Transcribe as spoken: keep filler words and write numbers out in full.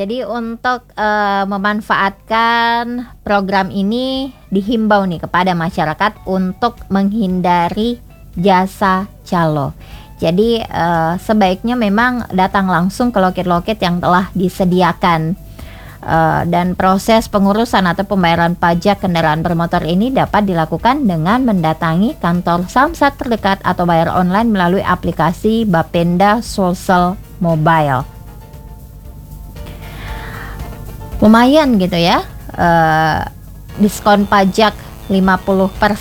jadi untuk uh, memanfaatkan program ini dihimbau nih kepada masyarakat untuk menghindari jasa calo. Jadi uh, sebaiknya memang datang langsung ke loket-loket yang telah disediakan. Uh, dan proses pengurusan atau pembayaran pajak kendaraan bermotor ini dapat dilakukan dengan mendatangi kantor Samsat terdekat atau bayar online melalui aplikasi Bapenda Sulsel Mobile. Lumayan gitu ya, uh, diskon pajak lima puluh persen